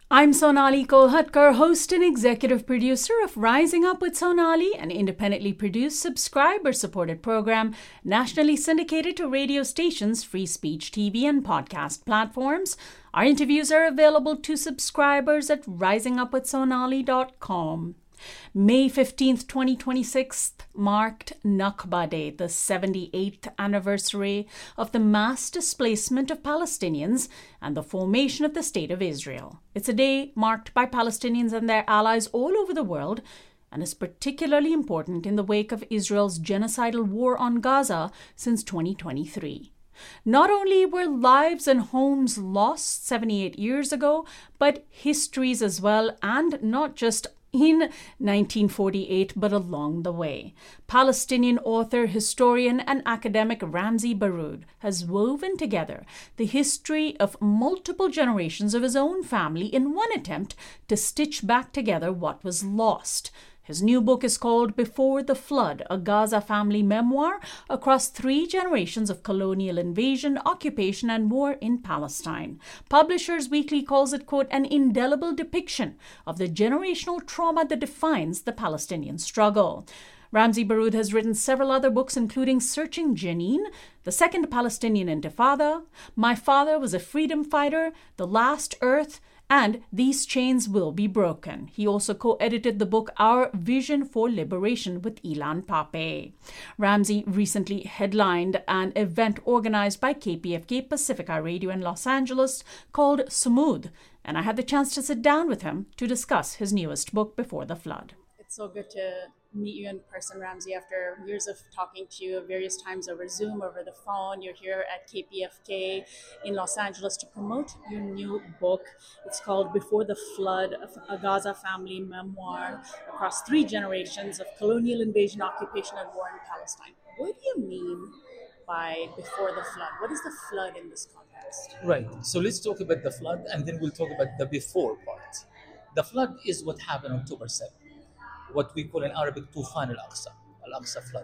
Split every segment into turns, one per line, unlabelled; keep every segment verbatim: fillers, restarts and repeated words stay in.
I'm Sonali Kolhatkar, host and executive producer of Rising Up with Sonali, an independently produced, subscriber-supported program nationally syndicated to radio stations, free speech T V, and podcast platforms. Our interviews are available to subscribers at rising up with sonali dot com. May fifteenth, twenty twenty-six marked Nakba Day, the seventy-eighth anniversary of the mass displacement of Palestinians and the formation of the State of Israel. It's a day marked by Palestinians and their allies all over the world and is particularly important in the wake of Israel's genocidal war on Gaza since twenty twenty-three. Not only were lives and homes lost seventy-eight years ago, but histories as well, and not just in nineteen forty-eight, but along the way. Palestinian author, historian, and academic Ramzy Baroud has woven together the history of multiple generations of his own family in one attempt to stitch back together what was lost. His new book is called Before the Flood, a Gaza family memoir across three generations of colonial invasion, occupation, and war in Palestine. Publishers Weekly calls it, quote, an indelible depiction of the generational trauma that defines the Palestinian struggle. Ramzy Baroud has written several other books, including Searching Jenin, The Second Palestinian Intifada, My Father Was a Freedom Fighter, The Last Earth, and These Chains Will Be Broken. He also co-edited the book Our Vision for Liberation with Ilan Pappé. Ramzy recently headlined an event organized by K P F K Pacifica Radio in Los Angeles called Sumud, and I had the chance to sit down with him to discuss his newest book, Before the Flood.
It's so good to meet you in person, Ramzy, after years of talking to you various times over Zoom, over the phone. You're here at K P F K in Los Angeles to promote your new book. It's called Before the Flood, a Gaza family memoir across three generations of colonial invasion, occupation, and war in Palestine. What do you mean by Before the Flood? What is the flood in this context?
Right. So let's talk about the flood, and then we'll talk about the before part. The flood is what happened on October seventh. What we call in Arabic Tufan al-Aqsa, al-Aqsa flood.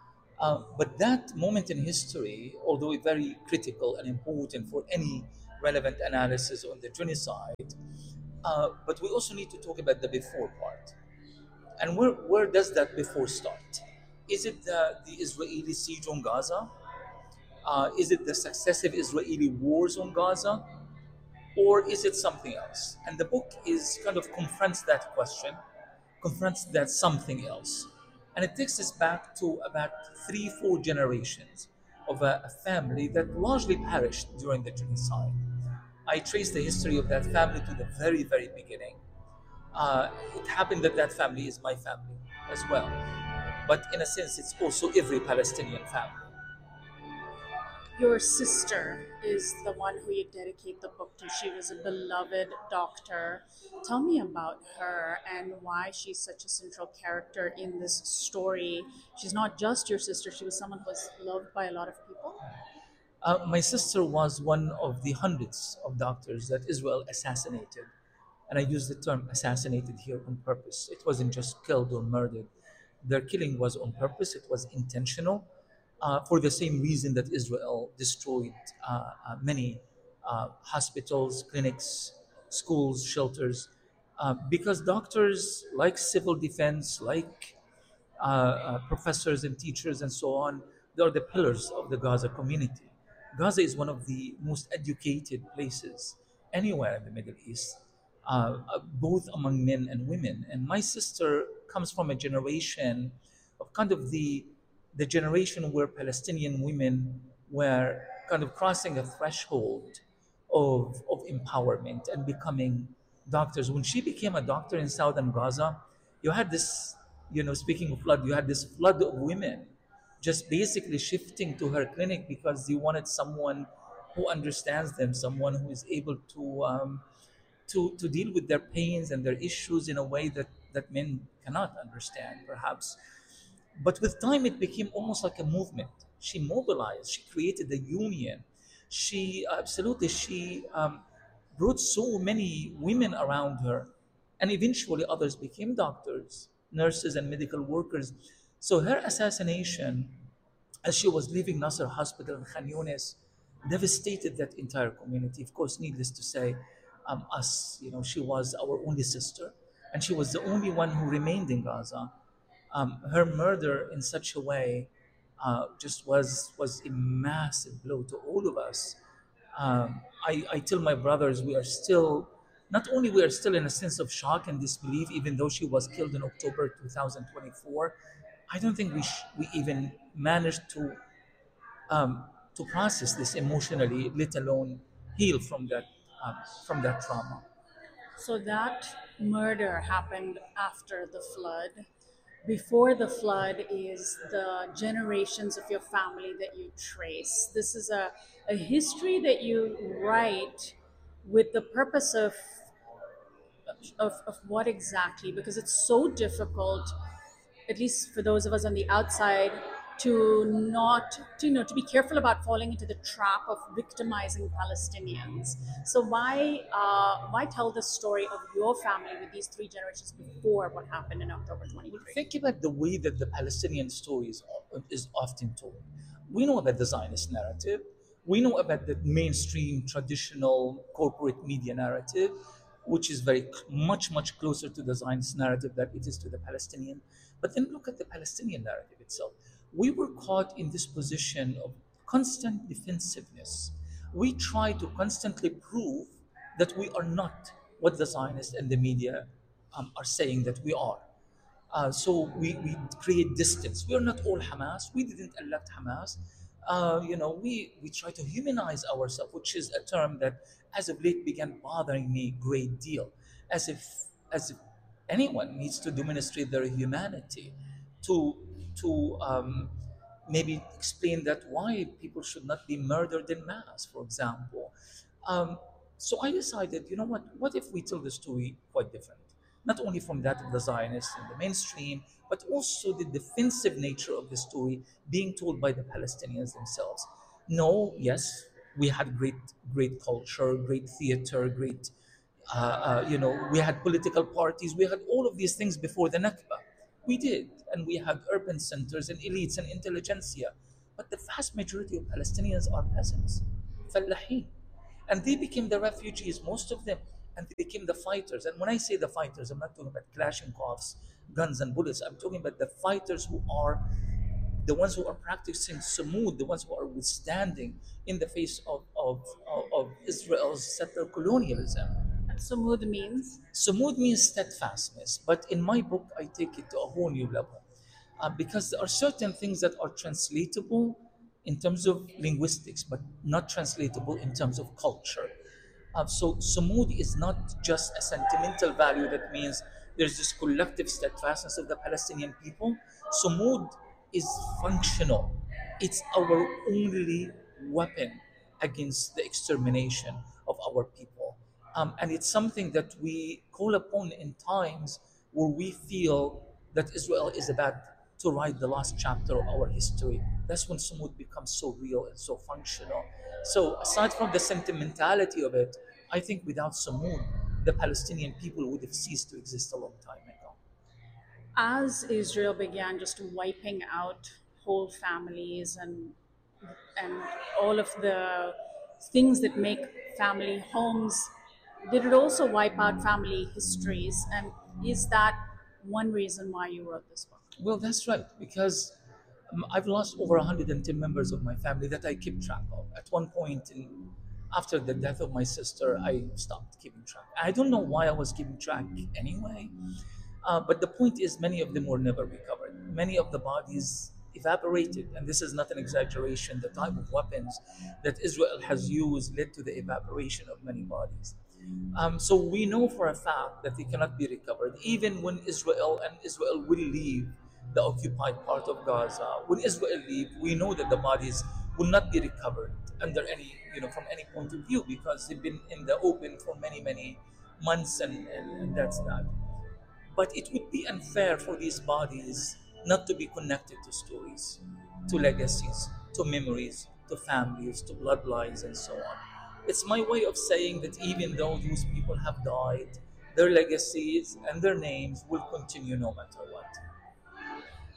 Uh, but that moment in history, although very critical and important for any relevant analysis on the genocide, uh, but we also need to talk about the before part. And where, where does that before start? Is it the, the Israeli siege on Gaza? Uh, is it the successive Israeli wars on Gaza? Or is it something else? And the book is kind of confronts that question, confronts that something else. And it takes us back to about three, four generations of a, a family that largely perished during the genocide. I trace the history of that family to the very, very beginning. Uh, it happened that that family is my family as well. But in a sense, it's also every Palestinian family.
Your sister is the one who you dedicate the book to. She was a beloved doctor. Tell me about her and why she's such a central character in this story. She's not just your sister, she was someone who was loved by a lot of people.
Uh, my sister was one of the hundreds of doctors that Israel assassinated. And I use the term assassinated here on purpose. It wasn't just killed or murdered. Their killing was on purpose, it was intentional. Uh, for the same reason that Israel destroyed uh, uh, many uh, hospitals, clinics, schools, shelters, uh, because doctors, like civil defense, like uh, uh, professors and teachers and so on, they are the pillars of the Gaza community. Gaza is one of the most educated places anywhere in the Middle East, uh, uh, both among men and women. And my sister comes from a generation of kind of the the generation where Palestinian women were kind of crossing a threshold of, of empowerment and becoming doctors. When she became a doctor in southern Gaza, you had this, you know, speaking of flood, you had this flood of women just basically shifting to her clinic because they wanted someone who understands them, someone who is able to um, to, to deal with their pains and their issues in a way that, that men cannot understand, perhaps. But with time, it became almost like a movement. She mobilized, she created a union. She absolutely, she um, brought so many women around her. And eventually others became doctors, nurses, and medical workers. So her assassination, as she was leaving Nasser Hospital in Khan Yunis, devastated that entire community. Of course, needless to say, um, us. You know, she was our only sister, and she was the only one who remained in Gaza. Um, her murder in such a way uh, just was was a massive blow to all of us. Um, I, I tell my brothers we are still not only we are still in a sense of shock and disbelief, even though she was killed in October twenty twenty-four. I don't think we sh- we even managed to um, to process this emotionally, let alone heal from that um, from that trauma.
So that murder happened after the flood. Before the flood is the generations of your family that you trace. This is a, a history that you write with the purpose of, of, of what exactly? Because it's so difficult, at least for those of us on the outside, to not to you know to be careful about falling into the trap of victimizing Palestinians. So why uh, why tell the story of your family with these three generations before what happened in October twenty-three?
Think about the way that the Palestinian story is, is often told. We know about the Zionist narrative. We know about the mainstream traditional corporate media narrative, which is very much, much closer to the Zionist narrative than it is to the Palestinian. But then look at the Palestinian narrative itself. We were caught in this position of constant defensiveness. We try to constantly prove that we are not what the Zionists and the media um, are saying that we are. Uh, so we, we create distance. We are not all Hamas. We didn't elect Hamas. Uh, you know, we, we try to humanize ourselves, which is a term that as of late began bothering me a great deal, as if as if anyone needs to demonstrate their humanity to to um, maybe explain that why people should not be murdered in mass, for example. Um, so I decided, you know what? What if we tell the story quite different? Not only from that of the Zionists and the mainstream, but also the defensive nature of the story being told by the Palestinians themselves. No, yes, we had great, great culture, great theater, great, uh, uh, you know, we had political parties, we had all of these things before the Nakba. We did, and we had urban centers and elites and intelligentsia. But the vast majority of Palestinians are peasants, fallahin, and they became the refugees, most of them, and they became the fighters. And when I say the fighters, I'm not talking about Kalashnikovs, guns and bullets. I'm talking about the fighters who are the ones who are practicing sumud, the ones who are withstanding in the face of, of, of, of Israel's settler colonialism.
And Sumud means?
Sumud means steadfastness, but in my book, I take it to a whole new level. Uh, because there are certain things that are translatable in terms of linguistics, but not translatable in terms of culture. Uh, so Sumud is not just a sentimental value that means there's this collective steadfastness of the Palestinian people. Sumud is functional. It's our only weapon against the extermination of our people. Um, and it's something that we call upon in times where we feel that Israel is about to write the last chapter of our history. That's when Sumud becomes so real and so functional. So aside from the sentimentality of it, I think without Sumud, the Palestinian people would have ceased to exist a long time ago.
As Israel began just wiping out whole families and and all of the things that make family homes, did it also wipe out family histories? And is that one reason why you wrote this book?
Well, that's right, because um, I've lost over one hundred ten members of my family that I keep track of. At one point, in, after the death of my sister, I stopped keeping track. I don't know why I was keeping track anyway, uh, but the point is, many of them were never recovered. Many of the bodies evaporated, and this is not an exaggeration. The type of weapons that Israel has used led to the evaporation of many bodies. Um, so we know for a fact that they cannot be recovered, even when Israel and Israel will leave the occupied part of Gaza. When Israel leave, we know that the bodies will not be recovered under any, you know, from any point of view, because they've been in the open for many, many months, and, and, and that's that. But it would be unfair for these bodies not to be connected to stories, to legacies, to memories, to families, to bloodlines, and so on. It's my way of saying that even though those people have died, their legacies and their names will continue no matter what.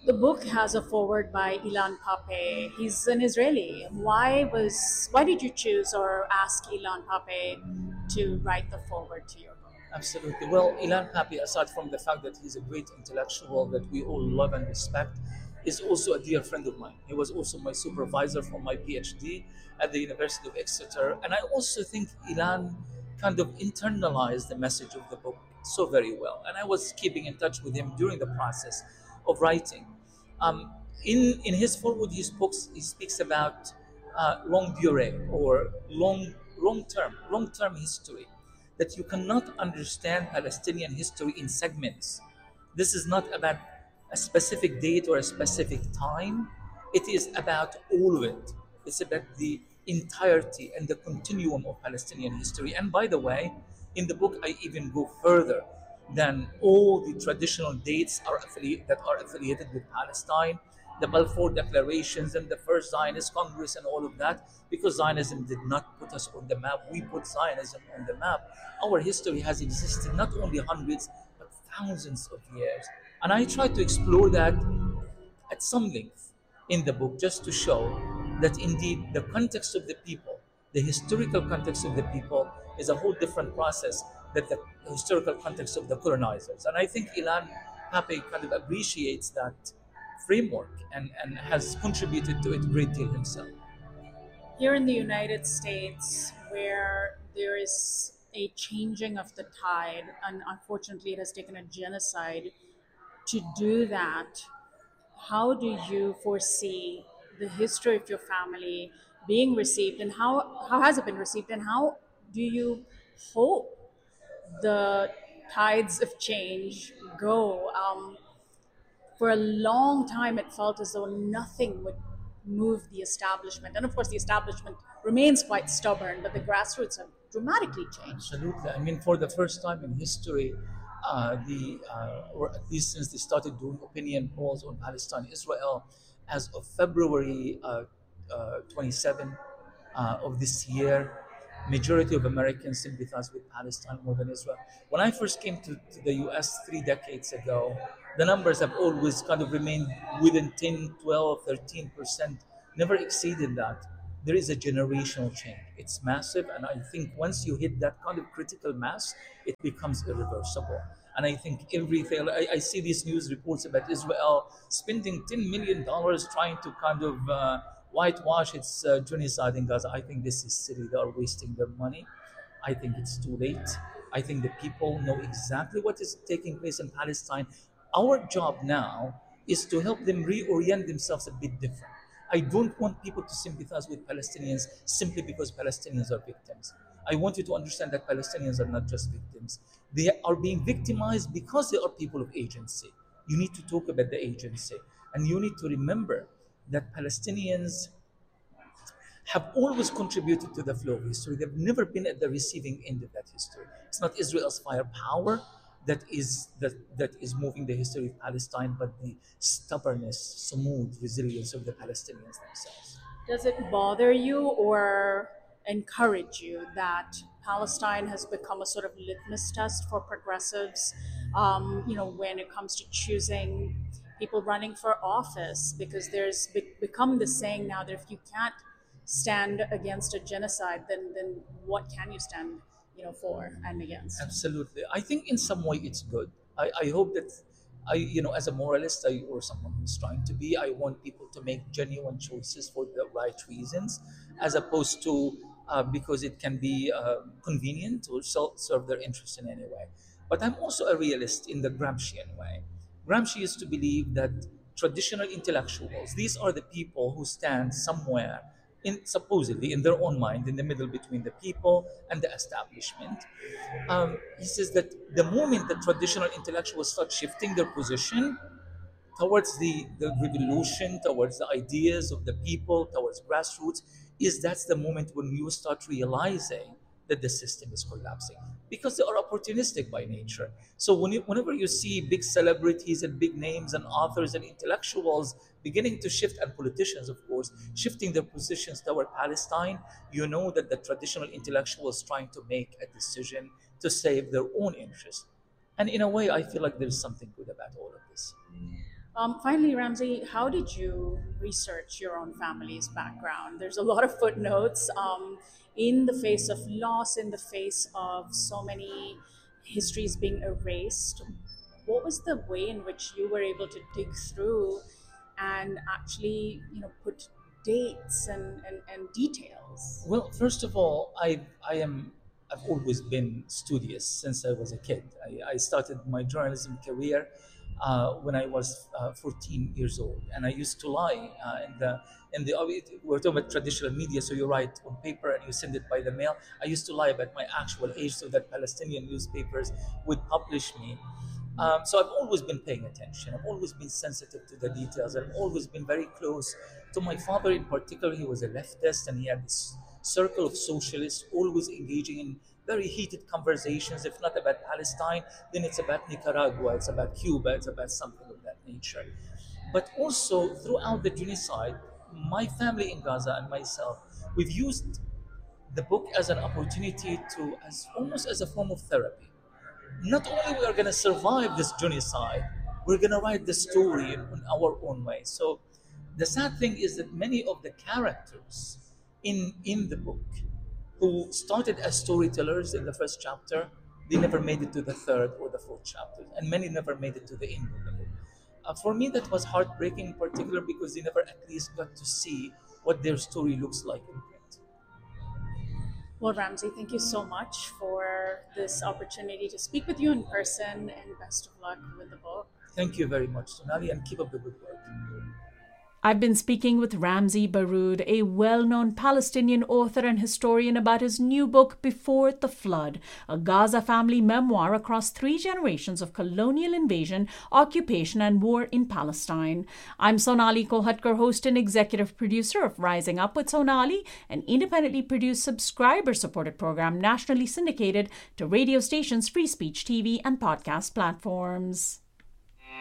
The book has a foreword by Ilan Pape. He's an Israeli. Why was why did you choose or ask Ilan Pape to write the foreword to your book?
Absolutely. Well, Ilan Pappy, aside from the fact that he's a great intellectual that we all love and respect, is also a dear friend of mine. He was also my supervisor for my PhD at the University of Exeter. And I also think Ilan kind of internalized the message of the book so very well. And I was keeping in touch with him during the process of writing. Um, in, in his foreword, he, spoke, he speaks about uh, longue durée or long, long-term, long-term history, that you cannot understand Palestinian history in segments. This is not about a specific date or a specific time. It is about all of it. It's about the entirety and the continuum of Palestinian history. And by the way, in the book, I even go further than all the traditional dates are affiliate, that are affiliated with Palestine, the Balfour Declarations and the First Zionist Congress and all of that, because Zionism did not put us on the map. We put Zionism on the map. Our history has existed not only hundreds, but thousands of years. And I try to explore that at some length in the book, just to show that indeed the context of the people, the historical context of the people, is a whole different process than the historical context of the colonizers. And I think Ilan Pape kind of appreciates that framework and, and has contributed to it a great deal himself.
Here in the United States, where there is a changing of the tide, and unfortunately it has taken a genocide to do that, how do you foresee the history of your family being received, and how, how has it been received, and how do you hope the tides of change go? Um, for a long time, it felt as though nothing would move the establishment. And of course, the establishment remains quite stubborn, but the grassroots have dramatically changed.
Absolutely. I mean, for the first time in history, uh, the uh, or at least since they started doing opinion polls on Palestine, Israel, as of February uh, uh, twenty-seventh uh, of this year, majority of Americans sympathize with Palestine more than Israel. When I first came to, to the U S three decades ago, the numbers have always kind of remained within ten, twelve, thirteen percent, never exceeded that. There is a generational change. It's massive, and I think once you hit that kind of critical mass, it becomes irreversible. And I think everything, I, I see these news reports about Israel spending ten million dollars trying to kind of uh, whitewash its uh, genocide in Gaza. I think this is silly. They are wasting their money. I think it's too late. I think the people know exactly what is taking place in Palestine. Our job now is to help them reorient themselves a bit different. I don't want people to sympathize with Palestinians simply because Palestinians are victims. I want you to understand that Palestinians are not just victims. They are being victimized because they are people of agency. You need to talk about the agency. And you need to remember that Palestinians have always contributed to the flow of history. They've never been at the receiving end of that history. It's not Israel's firepower that is that, that is moving the history of Palestine, but the stubbornness, smooth resilience of the Palestinians themselves.
Does it bother you or encourage you that Palestine has become a sort of litmus test for progressives, um, you know, when it comes to choosing people running for office? Because there's be- become this saying now that if you can't stand against a genocide, then then what can you stand, you know, for and against?
Absolutely. I think in some way it's good. I, I hope that I, you know, as a moralist I, or someone who's trying to be, I want people to make genuine choices for the right reasons, as opposed to uh, because it can be uh, convenient or so, serve their interest in any way. But I'm also a realist in the Gramscian way. Gramsci used to believe that traditional intellectuals, these are the people who stand somewhere in supposedly in their own mind in the middle between the people and the establishment. Um, he says that the moment the traditional intellectuals start shifting their position towards the, the revolution, towards the ideas of the people, towards grassroots, is that's the moment when you start realizing that the system is collapsing, because they are opportunistic by nature. So when you, whenever you see big celebrities and big names and authors and intellectuals beginning to shift, and politicians, of course, shifting their positions toward Palestine, you know that the traditional intellectuals trying to make a decision to save their own interest. And in a way, I feel like there's something good about all of this.
Um, finally, Ramsey, how did you research your own family's background? There's a lot of footnotes um, in the face of loss, in the face of so many histories being erased. What was the way in which you were able to dig through and actually, you know, put dates and, and, and details?
Well, first of all, I I am I've always been studious since I was a kid. I, I started my journalism career uh, when I was uh, fourteen years old, and I used to lie uh, in the in the we're talking about traditional media, so you write on paper and you send it by the mail. I used to lie about my actual age so that Palestinian newspapers would publish me. Um, so I've always been paying attention. I've always been sensitive to the details. I've always been very close to my father in particular. He was a leftist and he had this circle of socialists always engaging in very heated conversations. If not about Palestine, then it's about Nicaragua, it's about Cuba, it's about something of that nature. But also throughout the genocide, my family in Gaza and myself, we've used the book as an opportunity to, as almost as a form of therapy. Not only we are going to survive this genocide, we're going to write the story in, in our own way. So the sad thing is that many of the characters in in the book who started as storytellers in the first chapter, they never made it to the third or the fourth chapter, and many never made it to the end of the book. Uh, for me, that was heartbreaking in particular because they never at least got to see what their story looks like in print.
Well, Ramsey, thank you so much for this opportunity to speak with you in person, and best of luck with the book.
Thank you very much, Sonali, and keep up the good work.
I've been speaking with Ramsey Baroud, a well-known Palestinian author and historian, about his new book, Before the Flood, a Gaza family memoir across three generations of colonial invasion, occupation, and war in Palestine. I'm Sonali Kolhatkar, host and executive producer of Rising Up with Sonali, an independently produced, subscriber-supported program nationally syndicated to radio stations, free speech T V, and podcast platforms.